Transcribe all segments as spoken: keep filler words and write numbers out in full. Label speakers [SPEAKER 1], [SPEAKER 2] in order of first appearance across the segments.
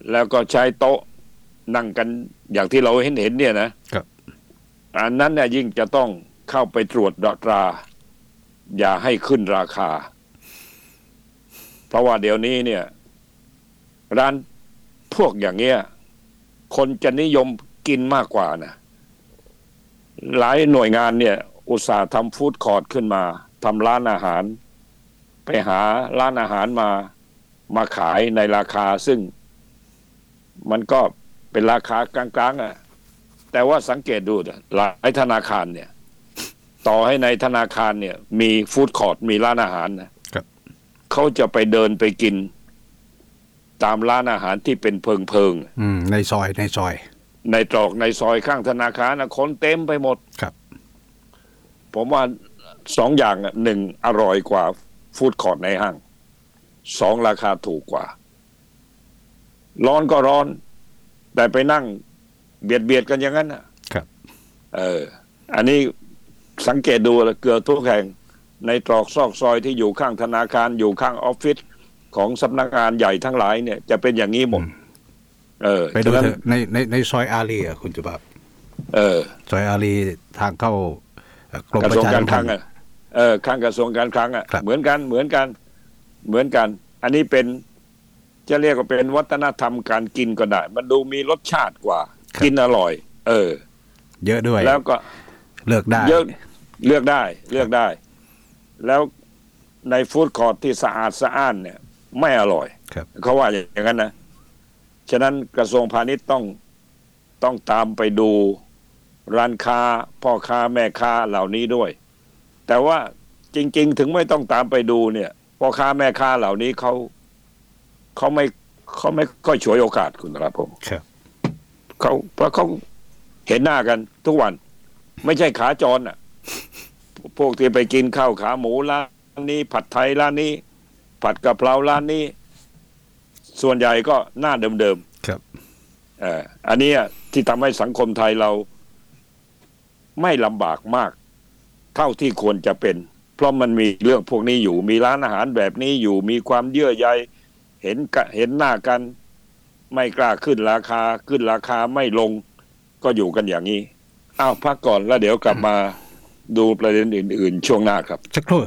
[SPEAKER 1] แล้วก็ใช้โต๊ะนั่งกันอย่างที่เราเห็นเห็นเนี่ยนะครับอันนั้นเนี่ยยิ่งจะต้องเข้าไปตรวจตราอย่าให้ขึ้นราคาเพราะว่าเดี๋ยวนี้เนี่ยร้านพวกอย่างเงี้ยคนจะนิยมกินมากกว่านะหลายหน่วยงานเนี่ยอุตส่าห์ทำฟู้ดคอร์ทขึ้นมาทำร้านอาหารไปหาร้านอาหารมามาขายในราคาซึ่งมันก็เป็นราคากลางๆอ่ะแต่ว่าสังเกตดูหลายธนาคารเนี่ยต่อให้ในธนาคารเนี่ยมีฟู้ดคอร์ทมีร้านอาหารนะครับเขาจะไปเดินไปกินตามร้านอาหารที่เป็นเพิงๆอืม
[SPEAKER 2] ในซอยในซอย
[SPEAKER 1] ในตรอกในซอยข้างธนาคารนะคนเต็มไปหมด
[SPEAKER 2] ครับ
[SPEAKER 1] ผมว่าสองอย่างอ่ะหนึ่งอร่อยกว่าฟู้ดคอร์ทในห้างสองราคาถูกกว่าร้อนก็ร้อนแต่ไปนั่งเบียดเบียดกันอย่างนั้นนะครับเอออันนี้สังเกตดูเกือบทุกแห่งในตรอกซอกซอยที่อยู่ข้างธนาคารอยู่ข้างออฟฟิศของสำนักงานใหญ่ทั้งหลายเนี่ยจะเป็นอย่างนี้หมดเออ
[SPEAKER 2] ไปดูในในในซอยอารีอ่ะคุณจุฬา
[SPEAKER 1] เออ
[SPEAKER 2] ซอยอารีทางเข้ากรม
[SPEAKER 1] ประชาสัมพันธ์เออข้างกระทรวงการคลังอ่ะเหมือนกันเหมือนกันเหมือนกันอันนี้เป็นจะเรียกว่าเป็นวัฒนธรรมการกินก็ได้มันดูมีรสชาติกว่ากินอร่อยเออ
[SPEAKER 2] เยอะด้วย
[SPEAKER 1] แล้วก็
[SPEAKER 2] เลือกได้
[SPEAKER 1] เยอะเลือกได้เลือกได้แล้วในฟู้ดคอร์ทที่สะอาดสะอ้านเนี่ยไม่อร่อยเขาว่าอย่างนั้นนะฉะนั้นกระทรวงพาณิชย์ต้องต้องตามไปดูร้านค้าพ่อค้าแม่ค้าเหล่านี้ด้วยแต่ว่าจริงๆถึงไม่ต้องตามไปดูเนี่ยพ่อค้าแม่ค้าเหล่านี้เขาเขาไม่เขาไม่ค่อยฉวยโอกาสคุณครับผมเขาเพราะเขาเห็นหน้ากันทุกวันไม่ใช่ขาจรอ่ะพวกที่ไปกินข้าวขาหมูร้านนี้ผัดไทยร้านนี้ผัดกะเพราร้านนี้ส่วนใหญ่ก็หน้าเดิม
[SPEAKER 2] ๆครับ
[SPEAKER 1] เอ่ออันนี้ที่ทำให้สังคมไทยเราไม่ลำบากมากเท่าที่ควรจะเป็นเพราะมันมีเรื่องพวกนี้อยู่มีร้านอาหารแบบนี้อยู่มีความเยื่อใยเห็นเห็นหน้ากันไม่กล้าขึ้นราคาขึ้นราคาไม่ลงก็อยู่กันอย่างนี้อ้าวพักก่อนแล้วเดี๋ยวกลับมาดูประเด็นอื่นๆช่วงหน้าครับ
[SPEAKER 2] สักครู่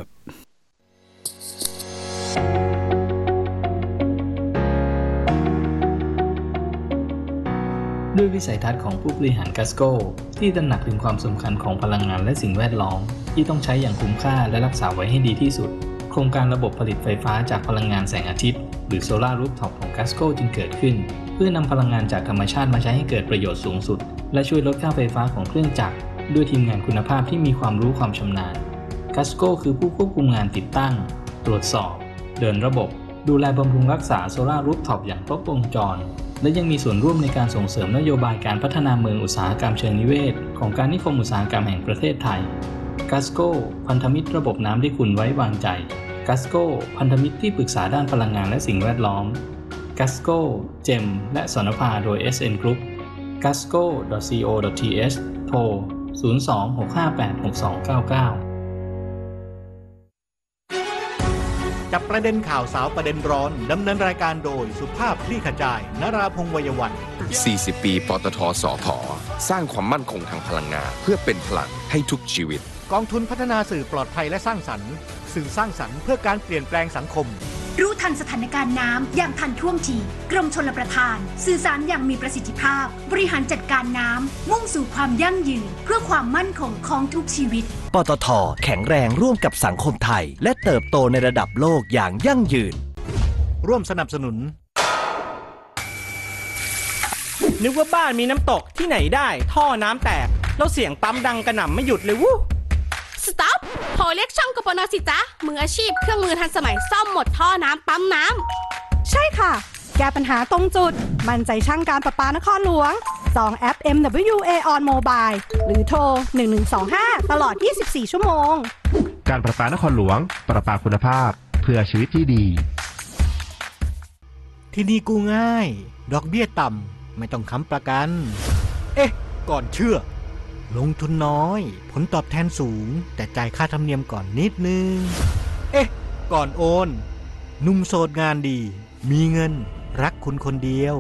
[SPEAKER 3] ด้วยวิสัยทัศน์ของผู้บริหารกัสโกที่ตระหนักถึงความสำคัญของพลังงานและสิ่งแวดล้อมที่ต้องใช้อย่างคุ้มค่าและรักษาไว้ให้ดีที่สุดโครงการระบบผลิตไฟฟ้าจากพลังงานแสงอาทิตย์หรือโซลาร์รูฟท็อปของกัสโกจึงเกิดขึ้นเพื่อนำพลังงานจากธรรมชาติมาใช้ให้เกิดประโยชน์สูงสุดและช่วยลดค่าไฟฟ้าของเครื่องจักรด้วยทีมงานคุณภาพที่มีความรู้ความชำนาญกัสโกคือผู้ควบคุมงานติดตั้งตรวจสอบเดินระบบดูแลบำรุงรักษาโซลาร์รูฟท็อปอย่างครบวงจรและยังมีส่วนร่วมในการส่งเสริมนโยบายการพัฒนาเมืองอุตสาหกรรมเชิงนิเวศของการนิคมอุตสาหกรรมแห่งประเทศไทยกัสโกพันธมิตรระบบน้ำที่คุณไว้วางใจกัสโกพันธมิตรที่ปรึกษาด้านพลังงานและสิ่งแวดล้อมกัสโกเจมและสนภาโดย เอส เอ็น Group กัสโก ดอท ซี โอ ดอท ที เอช โทร ศูนย์ สอง หก ห้า แปด หก สอง เก้า เก้า
[SPEAKER 4] จับประเด็นข่าวสาวประเด็นร้อนดำเนินรายการโดยสุภาพคลี่ขจายนราพงษ์วัยวัน
[SPEAKER 5] สี่สิบ ปีปตท.สผ.สร้างความมั่นคงทางพลังงานเพื่อเป็นพลังให้ทุกชีวิต
[SPEAKER 4] กองทุนพัฒนาสื่อปลอดภัยและสร้างสรรค์สื่อสร้างสรรค์เพื่อการเปลี่ยนแปลงสังคม
[SPEAKER 6] รู้ทันสถานการณ์น้ำอย่างทันท่วงทีกรมชลประทานสื่อสารอย่างมีประสิทธิภาพบริหารจัดการน้ำมุ่งสู่ความยั่งยืนเพื่อความมั่นคงของทุกชีวิต
[SPEAKER 7] ปตท.แข็งแรงร่วมกับสังคมไทยและเติบโตในระดับโลกอย่างยั่งยืน
[SPEAKER 4] ร่วมสนับสนุน
[SPEAKER 8] นึกว่าบ้านมีน้ำตกที่ไหนได้ท่อน้ำแตกแล้วเสียงปั๊มดังกระหน่ำไม่หยุดเลยวู้
[SPEAKER 9] สต็อปโทรเรียกช่างกปนสิจ๊ะมืออาชีพเครื่องมือทันสมัยซ่อมหมดท่อน้ำปั๊มน้ำ
[SPEAKER 10] ใช่ค่ะแก้ปัญหาตรงจุดมั่นใจช่างการประปานครหลวงจองแอป เอ็ม ดับเบิลยู เอ on Mobile หรือโทรหนึ่งหนึ่งสองห้าตลอดยี่สิบสี่ชั่วโมง
[SPEAKER 11] การประปานครหลวงประปาคุณภาพเพื่อชีวิตที่ดี
[SPEAKER 4] ที่นี่กู้ง่ายดอกเบี้ยต่ำไม่ต้องค้ำประกันเอ๊ะก่อนเชื่อลงทุนน้อยผลตอบแทนสูงแต่จ่ายค่าธรรมเนียมก่อนนิดนึงเอ๊ะก่อนโอนหนุ่มโสดงานดีมีเงินรักคุณคนเดียว